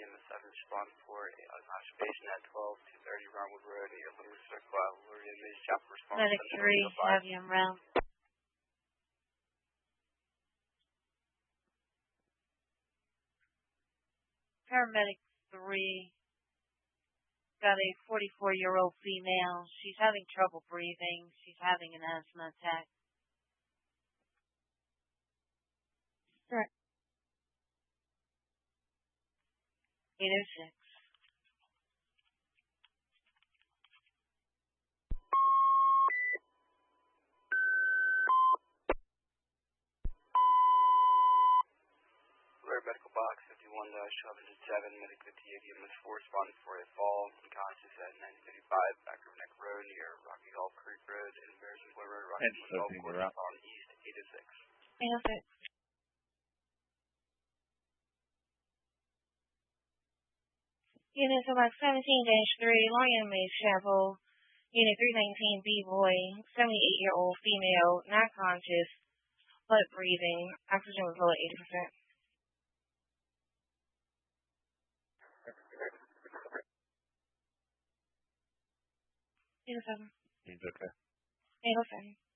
EMS 7 respond for observation at 12-230 Roundwood Road near Little Circle, Luria, Major Chapel response. Medic 3, have you around. Paramedic 3 got a 44-year-old female. She's having trouble breathing. She's having an asthma attack. Correct. 806. Medical box 51-707, medic 58, EMS 4 responding for a fall, unconscious at 935 Back River Neck Road near Rocky Golf Creek Road and Embarrassment Boy Road, Rocky Golf Course on East 806. 806. Unit about 17-3, Long Inmate Chapel. Unit 319, B-Boy, 78-year-old female, not conscious, but breathing. Oxygen was low at 80%. 807. 807. 807.